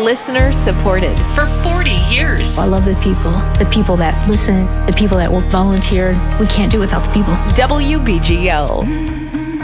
listener supported for 40 years. I love the people that listen, the people that will volunteer. We can't do it without the people. WBGO.